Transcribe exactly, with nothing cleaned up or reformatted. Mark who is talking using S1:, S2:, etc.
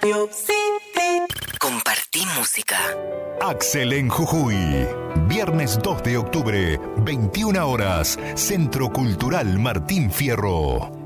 S1: Radio City.
S2: Compartí música.
S3: Axel en Jujuy. Viernes dos de octubre, veintiuna horas. Centro Cultural Martín Fierro.